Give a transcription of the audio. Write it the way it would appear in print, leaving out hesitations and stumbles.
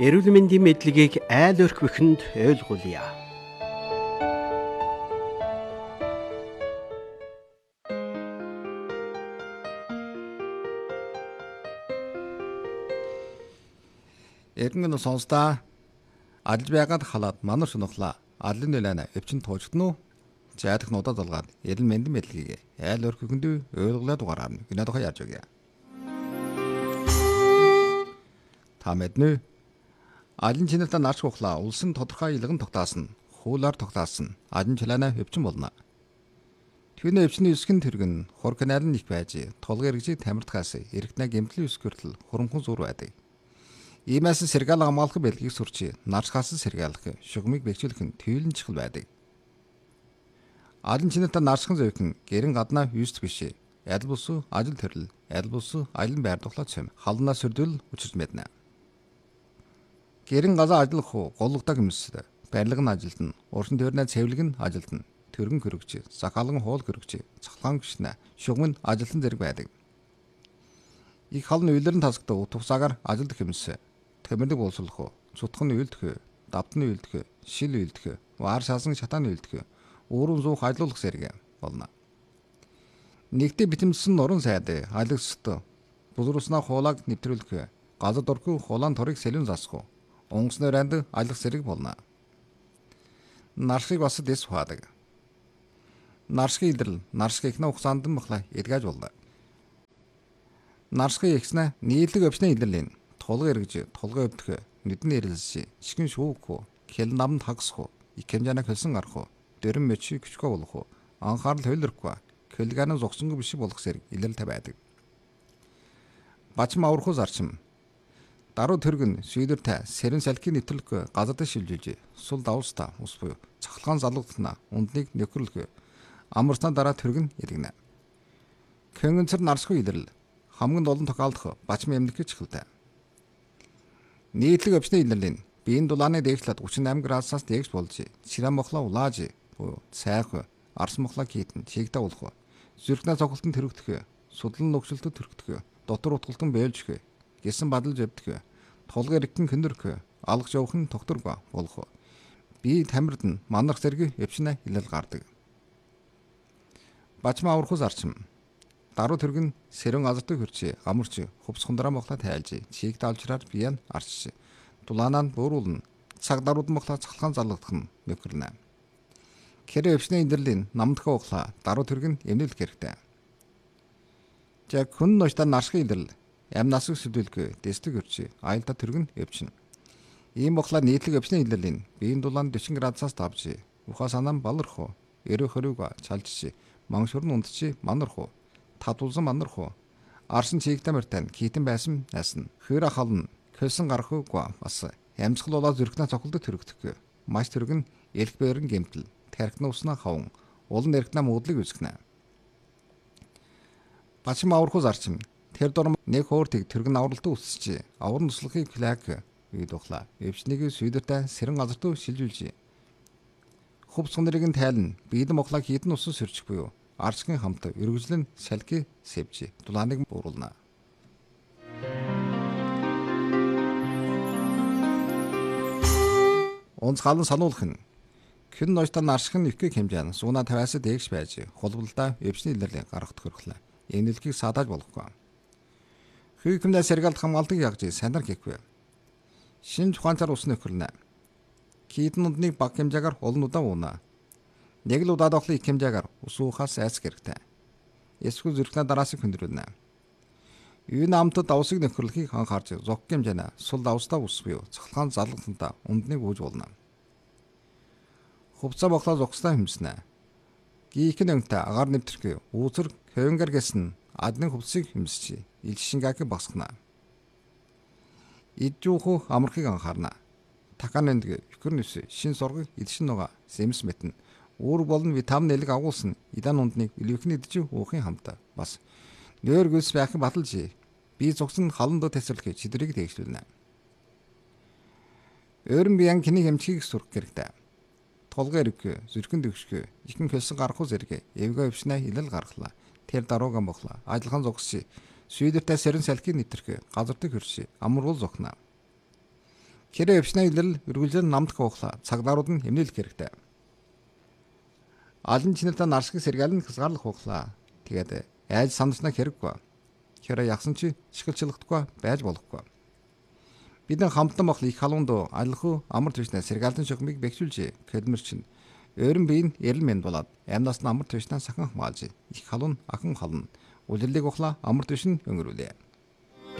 Эрүүл мэндийн мэдлэгийг айл өрх бүхэнд ойлгуулъя. Эргэн сонсдаа алж байгаад халаад манар шунахла алын нэлэнэ өвчин тоожтно зайдах нудаа залгаад эрүүл мэндийн мэдлэгийг айл өрх бүхэнд ойлгуулаад дугаараа гинэ тухай яаж өгье. Та мэднэ алин чинэлтэ нарч ухлаа улсын тодорхой илгэн тогтаасан хуулаар тогтаасан алин чилэнэ өвчин болно. Түүний өвчний өсгөн тэргэн хур канал нь их байж толгой эргэж тамирдахаас эргэтнэ гэмтлийн өсгөртөл хурамхан зур байдаг. Иймээс сэргаал хамгаалах бэлгийг сурч нарчхаас сэргаалах шугамыг бэхжүүлэх нь төвлөн чухал байдаг. Алин чинэлтэ нарчхан зөөхөн гэрэн гаднаа юуст биш. Адил бус ажил төрөл адил бус аялан байр тухлаад сэм халнаа сөрдөл учирч мэднэ. Гэрэн газаа ажиллах голлогдог юмс барилга нь ажилтна урсан тойрны цэвэрлэг нь ажилтна төргөн хөрөгч захаалган хоол хөрөгч цахлаан гişнэ шугам нь ажилтан зэрэг байдаг. Их халны үйлэрэн тасагдаг утгасаагаар ажилдах юмс тэмэрлэг боловсруулах цутганы үйлдэх давтны үйлдэх шил үйлдэх ваар шаасан шатааны үйлдэх өөрөн зуух ажиллах зэрэг болно. Нэгдээ битэмсэн нуран сайд алагсд бузруснаа хуулаг нэвтрүүлэх газар дургүй хулаан торыг сэлэн засах онгоцны ранд алах зэрэг болно. Наршиг бас дэс хаадаг. Наршиг илрэл наршиг ихнэ хугацаанд махла эдгэж болно. Наршиг ихснэ нийлэг өвчнө илрэлийн тулга эргэж тулга өвдөх нүдний эрэлс шигэн шүүх хэл намд хагсах их хэмжээний хөлсөн гарах дөрөн мөчи küçük болох анхаарал хойлорхгүй көлганы зогсонгүй биш болох зэрэг илрэлтэй байдаг. Бачим аврахуус арчим даруу төргөн шийдвэртэй сэрэн салхины нэвтрүүлэх газарт шилжүүлж сул давста ус буюу цахалгаан залгагдана ундныг нөхөрлөх амарсны дараа төргөн иргэнэ. Көнгөнцөр нарсгүй илрэл хамгийн олон тохиолдох бачим эмнэлэг чихэлтэй. Нийтлэг өвчний илрэлийн биеийн дулааны дээшлээд 38 градусаас дээш болж чирам мохлоо улааж буюу сайх арс мохлоо хийтэн чигдэ болох зүрхнээ цогцолтон төрөгдөх судлан нөгшөлтөд төрөгдөх дотор утгалтан бэлжих гэсэн бадалж өвдөх тулга эргэн хөнөрөх алгаж явахын тогтворгүй болох бие тамирд нь манарх зэрэг өвчнө илэл гардаг. Бачим аврахуус арчим даруу төргөн сэрэн газарт хөрч амарч хувц хундраа мохлоо тайлж чиг даалчраар бие нь арчж дулаанаа бөөрүүлнэ цаг дарууд мохлоо цахалгаан залгадах нь нөхөрнэ. Кэрэ өвчнө илэрлийн намдхаа ухлаа даруу төргөн эмнэлэх хэрэгтэй. Яг хүн ноётаа наршиг илэрл амнасыг сүдүүлэх дэслэг өрч аялда төргөн өвчин. Ийм бохлаа нийтлэг өвчнө илэрлийн биеийн дулаан 40 градусаас давж ухаа санаа баларх эрэ хөрөг чалж мангшурн ундч манарх татулсан манарх арсан чигтэй мөртэн хитэн байсан насна хөр хална хөлсөн гарахгүй бас ямсгал болоод зүрхнээ цохолдод төрөгдөх маш төргөн элх бэрэн гэмтэл тархины уснаа хавн улан эргэнэ муудлыг үсгэнэ. Бачим аврахуус арчим тэр дурм нэг хөөртийг төргөн авралтад үсч аврын туслахыг флаг үйд ухлаа өвчнийг шийдвэртэй сэрэн газарт шилжүүлж хувц хондрыг нь тайлна биедэм ухлаа хитэн усан сөрчих буюу арчгийн хамт өргөжлөн салхи сэвж дулааныг бууруулна. Онцгойлон сануулах нь хэн ноётон нарших нь их хэмжээнд сууна 50-аас дээш байж холболдоо өвчний илэрлийг гаргах тохиолдол эмнэлгийг садааж болохгүй. Хүйкэмдээ сэргаалт хамгаалтыг ягж сандар хийхгүй. Шинж ухаанчаар ус нөхөрнө. Кидэн ундныг баг хэмжээгээр олнуудаа уунаа. Нэг л удаад охлын их хэмжээгээр ус уухаас айсх хэрэгтэй. Эсвэл зүрхнээ дараасыг хөндрүүлнэ. Юун амтд давсыг нөхөрлөхийг анхаарч зог хэмжээний сул давстаа ус буюу цахалгаан залгалтанда ундныг ууж болно. Хувцас бохлоо зогслоо хэмснэ. Гийхэн өнтэй агаар нэвтрэх үүсэр хөвөнгөр гэсэн адны хувцсыг хэмсч илшингааг басгана. Иджүүх амархыг анхаарна. Таканэнд фикэрнэс шин сургыг идшин нуга сэмс мэтэн үүр болон витамин элэг агуулсан идан ундныг илвэхний идэж уухын хамтаа бас нойр гүс байх баталж бие цогсон халанд тасралхий чидрийг тэгшлүүлнэ. Өөрөн биян киний хэмчгийг сурах хэрэгтэй. Толгой эрг зүрхэн төгшгөө ихэн хөлсөн гарахгүй зэрэг эвгээ өвчнэ илэл гаргалаа. Тэр дарууган бохлоо. Ажиллахан зогсчи. Шүйдэртэй сэрэн салхийг нэвтрэх газарт хөрши. Амруул зогноо. Хэрэг өвчнөө илэрл үргэлжлэн намдах ухлаа. Цагдаарууд нь эмнэлэх хэрэгтэй. Алын чинэлдэ наршиг сэргээлэн хязгаарлах ухлаа. Тэгээд айж сандарснаа хэрэггүй. Хэрэг ягсан чи шгэлчлэхдэггүй байж болохгүй. Бидэн хамтан бахл их халуунд алхуу амар түвшнээ сэргаалтын шугамыг бэхжүүлжээ. Кэлмэр чинь өөрөн биеийн эрэл мэнд болоод амьнаас нь амар түвшнээ сахан хамгаалж их халуун ахан хална. Үлрэлийг ухлаа амар түвшин өнгөрүүлээ.